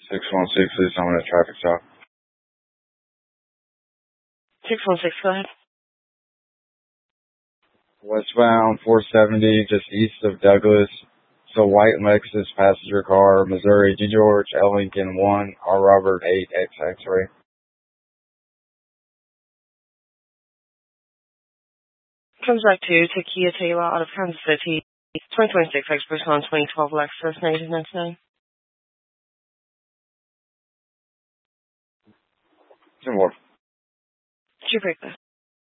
616, please tell me the traffic stop. 616, go ahead. Westbound 470, just east of Douglas. It's a white Lexus passenger car, Missouri G. George, L. Lincoln 1, R. Robert 8, X X-ray. Comes back to Takia Taylor out of Kansas City. 2026 experts on 2012 Lexus 1999. 2 more. Did you break that?